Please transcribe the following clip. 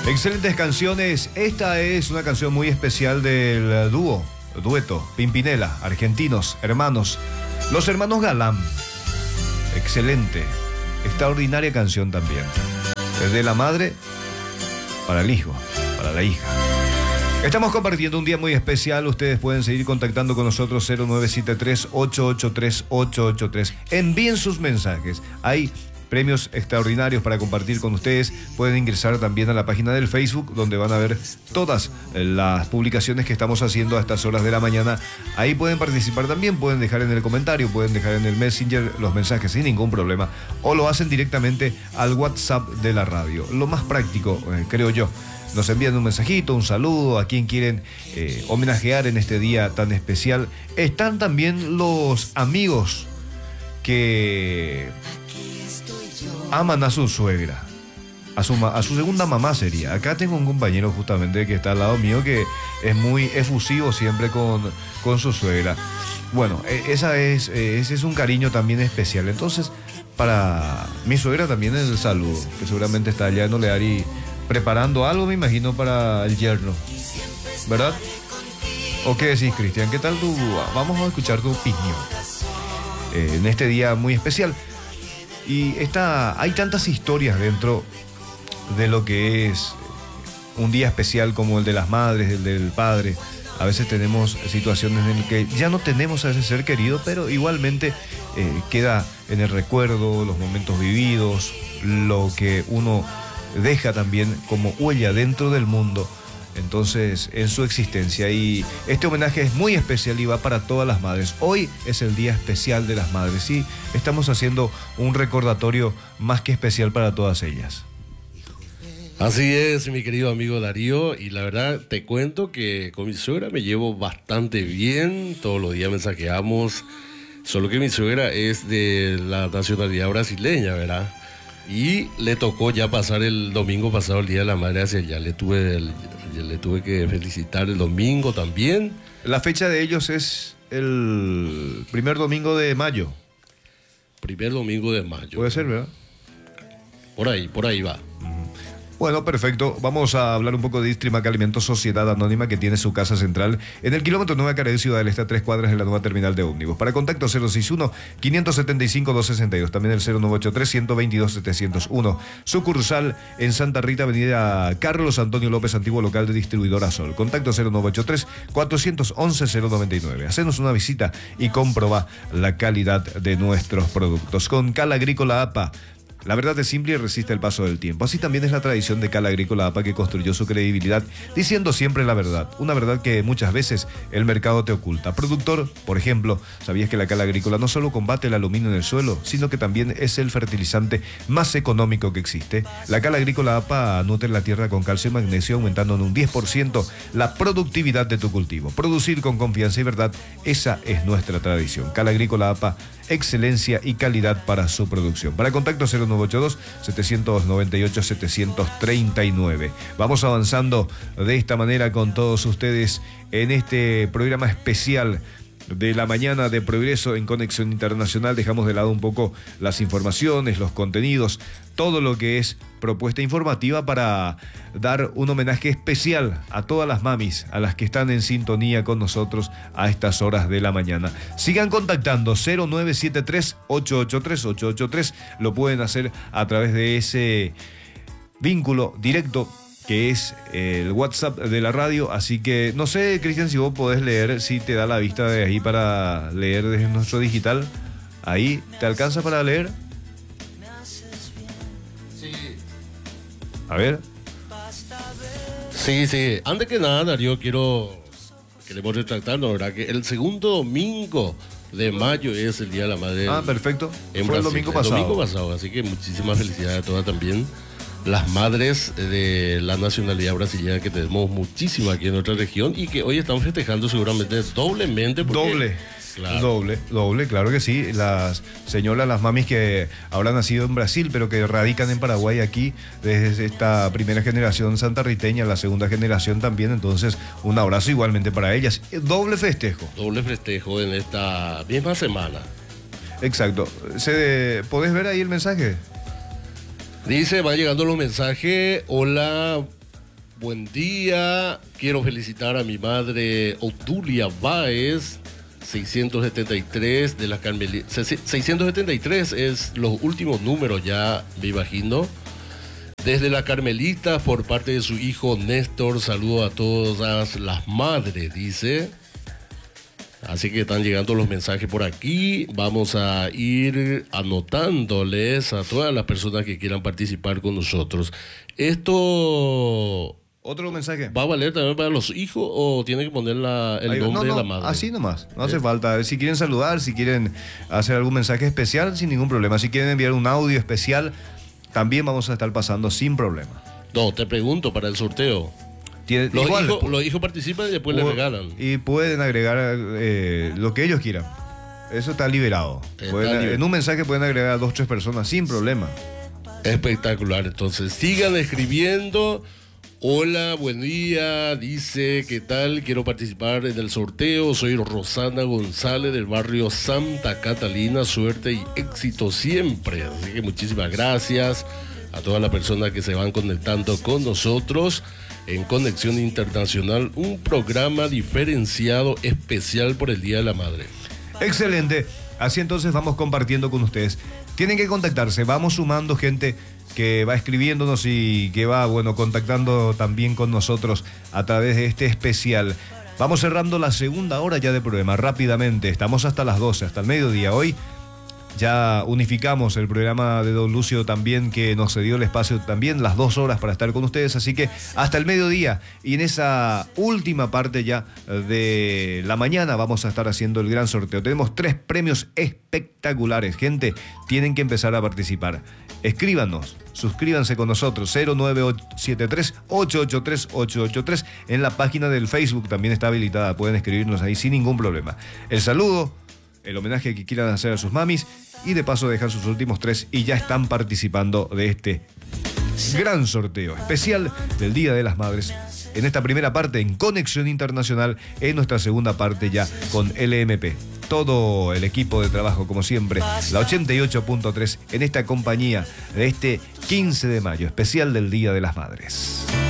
Excelentes canciones. Esta es una canción muy especial del dueto, Pimpinela, argentinos, hermanos. Los hermanos Galán. Excelente, extraordinaria canción también. Desde la madre para el hijo, para la hija. Estamos compartiendo un día muy especial. Ustedes pueden seguir contactando con nosotros 0973-883-883. Envíen sus mensajes. Hay premios extraordinarios para compartir con ustedes. Pueden ingresar también a la página del Facebook, donde van a ver todas las publicaciones que estamos haciendo a estas horas de la mañana. Ahí pueden participar también, pueden dejar en el comentario, pueden dejar en el Messenger los mensajes sin ningún problema, o lo hacen directamente al WhatsApp de la radio. Lo más práctico, creo yo. Nos envían un mensajito, un saludo a quien quieren homenajear en este día tan especial. Están también los amigos que aman a su suegra, a su segunda mamá sería. Acá tengo un compañero justamente que está al lado mío que es muy efusivo siempre con su suegra. Bueno, ese es un cariño también especial. Entonces, para mi suegra también es el saludo, que seguramente está allá en Oleari preparando algo, me imagino, para el yerno, ¿verdad? ¿O qué decís, Cristian? ¿Qué tal tú? Vamos a escuchar tu opinión en este día muy especial. Y hay tantas historias dentro de lo que es un día especial, como el de las madres, el del padre. A veces tenemos situaciones en las que ya no tenemos a ese ser querido, pero igualmente queda en el recuerdo los momentos vividos, lo que uno deja también como huella dentro del mundo, entonces, en su existencia. Y este homenaje es muy especial y va para todas las madres. Hoy es el día especial de las madres y estamos haciendo un recordatorio más que especial para todas ellas. Así es, mi querido amigo Darío, y la verdad te cuento que con mi suegra me llevo bastante bien, todos los días mensajeamos, solo que mi suegra es de la nacionalidad brasileña, ¿verdad? Y le tocó ya pasar el domingo pasado, el Día de la Madre, hacia allá. Le tuve que felicitar el domingo también. La fecha de ellos es el primer domingo de mayo. Primer domingo de mayo. Puede ser, ¿verdad? Por ahí va. Bueno, perfecto. Vamos a hablar un poco de Distrimac Alimentos, sociedad anónima que tiene su casa central en el kilómetro 9 Carey, Ciudad del Este, a 3 cuadras de la nueva terminal de ómnibus. Para contacto 061-575-262, también el 0983-122-701. Sucursal en Santa Rita, avenida Carlos Antonio López, antiguo local de distribuidora Sol. Contacto 0983-411-099. Hacenos una visita y comproba la calidad de nuestros productos. Con Cal Agrícola APA, la verdad es simple y resiste el paso del tiempo. Así también es la tradición de Cal Agrícola APA, que construyó su credibilidad diciendo siempre la verdad. Una verdad que muchas veces el mercado te oculta. Productor, por ejemplo, ¿sabías que la Cal Agrícola no solo combate el aluminio en el suelo, sino que también es el fertilizante más económico que existe? La Cal Agrícola APA nutre la tierra con calcio y magnesio, aumentando en un 10% la productividad de tu cultivo. Producir con confianza y verdad, esa es nuestra tradición. Cal Agrícola APA, excelencia y calidad para su producción. Para contacto 0982-798-739. Vamos avanzando de esta manera con todos ustedes en este programa especial de la mañana de Progreso en Conexión Internacional. Dejamos de lado un poco las informaciones, los contenidos, todo lo que es propuesta informativa para dar un homenaje especial a todas las mamis, a las que están en sintonía con nosotros a estas horas de la mañana. Sigan contactando 0973-883-883. Lo pueden hacer a través de ese vínculo directo que es el WhatsApp de la radio. Así que no sé, Cristian, si vos podés leer, si te da la vista de ahí para leer desde nuestro digital. Ahí, ¿te alcanza para leer? Sí. A ver. Sí. Antes que nada, Darío, queremos retractarnos, ¿verdad? Que el segundo domingo de mayo es el Día de la Madre. Ah, perfecto. En Fue el Brasil. domingo pasado. El domingo pasado, así que muchísimas felicidades a todas también. Las madres de la nacionalidad brasileña, que tenemos muchísimas aquí en nuestra región y que hoy están festejando seguramente doblemente. Doble, claro que sí. Las señoras, las mamis que habrán nacido en Brasil, pero que radican en Paraguay aquí desde esta primera generación santarriteña, la segunda generación también. Entonces, un abrazo igualmente para ellas. Doble festejo. Doble festejo en esta misma semana. Exacto. ¿Podés ver ahí el mensaje? Dice, va llegando los mensajes. Hola, buen día. Quiero felicitar a mi madre Obdulia Báez, 673 de la Carmelita. 673 es los últimos números ya, me imagino. Desde la Carmelita, por parte de su hijo Néstor, saludo a todas las madres, dice. Así que están llegando los mensajes por aquí. Vamos a ir anotándoles a todas las personas que quieran participar con nosotros. Esto... ¿Otro mensaje? ¿Va a valer también para los hijos o tiene que poner el nombre de la madre? Así nomás, no hace falta. Si quieren saludar, si quieren hacer algún mensaje especial, sin ningún problema. Si quieren enviar un audio especial, también vamos a estar pasando sin problema. No, te pregunto, para el sorteo. Los hijos participan y después le regalan. Y pueden agregar lo que ellos quieran. Eso está liberado. En un mensaje pueden agregar a 2 o 3 personas sin problema. Espectacular. Entonces, sigan escribiendo. Hola, buen día. Dice, ¿qué tal? Quiero participar en el sorteo. Soy Rosana González del barrio Santa Catalina. Suerte y éxito siempre. Así que muchísimas gracias a todas las personas que se van conectando con nosotros en Conexión Internacional, un programa diferenciado especial por el Día de la Madre. Excelente. Así entonces vamos compartiendo con ustedes. Tienen que contactarse. Vamos sumando gente que va escribiéndonos y que va, contactando también con nosotros a través de este especial. Vamos cerrando la segunda hora ya de programa rápidamente. Estamos hasta las 12, hasta el mediodía. Hoy ya unificamos el programa de Don Lucio también, que nos cedió el espacio también, las 2 horas para estar con ustedes. Así que hasta el mediodía y en esa última parte ya de la mañana vamos a estar haciendo el gran sorteo. Tenemos 3 premios espectaculares. Gente, tienen que empezar a participar. Escríbanos, suscríbanse con nosotros, 0973-883-883. En la página del Facebook también está habilitada, pueden escribirnos ahí sin ningún problema. El saludo, el homenaje que quieran hacer a sus mamis y de paso dejan sus últimos 3 y ya están participando de este gran sorteo especial del Día de las Madres. En esta primera parte en Conexión Internacional, en nuestra segunda parte ya con LMP. Todo el equipo de trabajo, como siempre, la 88.3 en esta compañía de este 15 de mayo, especial del Día de las Madres.